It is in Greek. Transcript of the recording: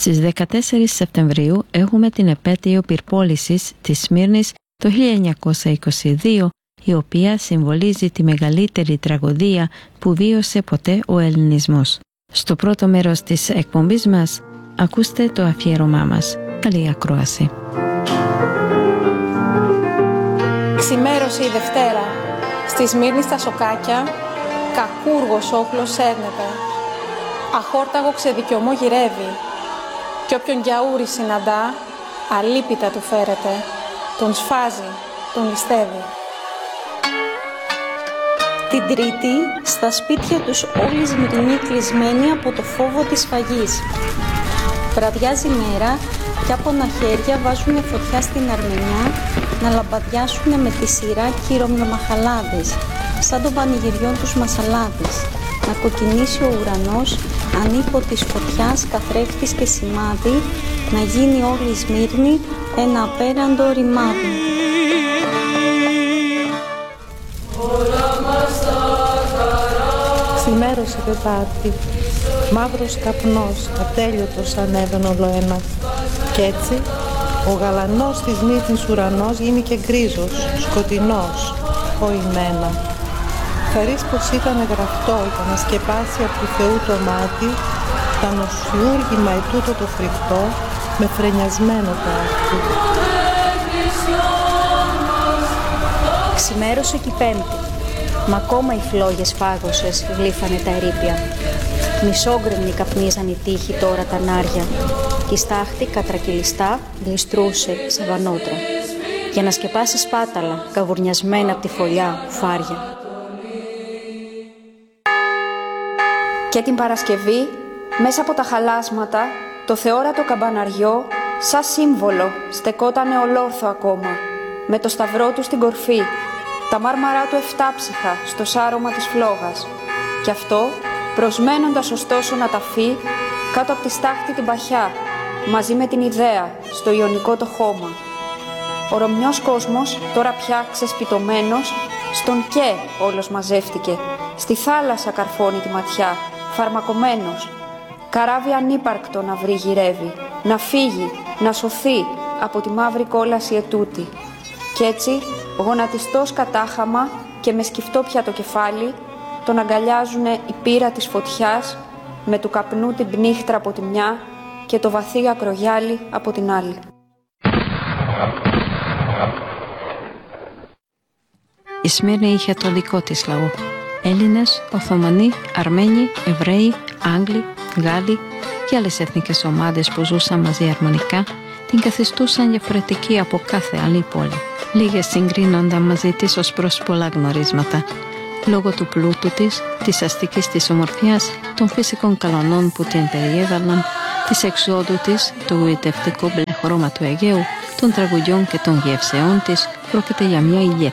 Στις 14 Σεπτεμβρίου έχουμε την επέτειο πυρπόλησης της Σμύρνης το 1922, η οποία συμβολίζει τη μεγαλύτερη τραγωδία που βίωσε ποτέ ο ελληνισμός. Στο πρώτο μέρος της εκπομπής μας, ακούστε το αφιέρωμά μας. Καλή ακρόαση. Ξημέρωσε η Δευτέρα. Στη Σμύρνη στα σοκάκια, κακούργος όχλος σέρνεται. Αχόρταγο ξεδικιωμό γυρεύει. Κι όποιον γιαούρι συναντά, αλίπητα του φέρεται. Τον σφάζει, τον ληστεύει. Την Τρίτη, στα σπίτια τους όλοι Σμυρνοί κλεισμένοι από το φόβο της σφαγής. Βραδιάζει η μέρα και από χέρια βάζουν φωτιά στην Αρμενιά να λαμπαδιάσουν με τη σειρά κυρομιομαχαλάδες, σαν των πανηγυριών τους μασαλάδες. Να κοκκινήσει ο ουρανός, ανίποτης φωτιάς, καθρέφτης και σημάδι, να γίνει όλη η Σμύρνη ένα απέραντο ρημάδι. Ξημέρωσε Τετάρτη, μαύρος καπνός, ατέλειωτος ανέβαινε όλο ένα. Κι έτσι, ο γαλανός της Μύθνης ουρανός γίνηκε γκρίζος, σκοτεινός, οημένα. Χαρίς πως ήταν γραφτό για να σκεπάσει από του Θεού το μάτι, τα νοσιούργημα ετούτο το φρικτό, με φρενιασμένο το άκρη. Ξημέρωσε κι η Πέμπτη. Μα ακόμα οι φλόγες φάγωσες γλύφανε τα ερείπια. Μισόγκρεμνοι καπνίζαν οι τείχοι τώρα τα νάρια κι η στάχτη κατρακυλιστά γλιστρούσε σε βανότρα για να σκεπάσει σπάταλα καβουρνιασμένα από τη φωλιά φάρια. Και την Παρασκευή, μέσα από τα χαλάσματα, το θεόρατο καμπαναριό, σαν σύμβολο, στεκότανε ολόρθο ακόμα, με το σταυρό του στην κορφή, τα μάρμαρά του εφτάψυχα στο σάρωμα της φλόγας. Κι αυτό, προσμένοντας ωστόσο να ταφεί κάτω από τη στάχτη την παχιά, μαζί με την ιδέα στο ιωνικό το χώμα. Ο Ρωμιός κόσμος, τώρα πια ξεσπιτωμένος, στον και όλος μαζεύτηκε, στη θάλασσα καρφώνει τη ματιά, φαρμακωμένος. Καράβι ανύπαρκτο να βρει γυρεύει, να φύγει, να σωθεί από τη μαύρη κόλαση ετούτη. Κι έτσι, γονατιστός κατάχαμα και με σκυφτό πια το κεφάλι, τον αγκαλιάζουνε η πύρα της φωτιάς, με του καπνού την πνίχτρα από τη μια και το βαθύ ακρογιάλι από την άλλη. Η Σμύρνη είχε το δικό της λαό. Έλληνες, Οθωμανοί, Αρμένοι, Εβραίοι, Άγγλοι, Γάλλοι και άλλες εθνικές ομάδες που ζούσαν μαζί αρμονικά την καθιστούσαν διαφορετική από κάθε άλλη πόλη. Λίγες συγκρίνονταν μαζί της ως προς πολλά γνωρίσματα, λόγω του πλούτου της αστικής της ομορφιάς, των φυσικών καλονών που την περιέβαλαν, της εξόδου της, του γοητευτικού μπλε χρώμα του Αιγαίου, των τραγουδιών και των γεύσεών της. Πρόκειται για μια